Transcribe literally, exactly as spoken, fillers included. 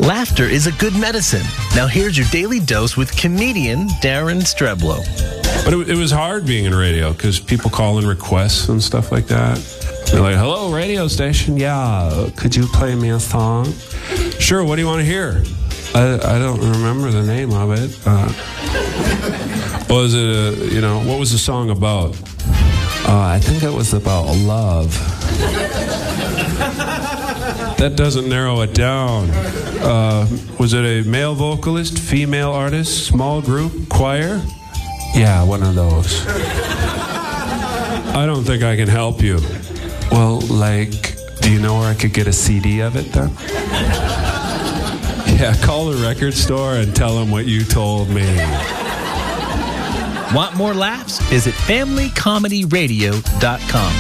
Laughter is a good medicine. Now here's your daily dose with comedian Darren Streblow. But it, it was hard being in radio because people call in requests and stuff like that. They're like, hello, radio station. Yeah, could you play me a song? Sure, what do you want to hear? I, I don't remember the name of it. Uh, was it, a, you know, what was the song about? Uh, I think it was about love. That doesn't narrow it down. Uh, was it a male vocalist, female artist, small group, choir? Yeah, one of those. I don't think I can help you. Well, like, do you know where I could get a C D of it then? Yeah, call the record store and tell them what you told me. Want more laughs? Visit family comedy radio dot com.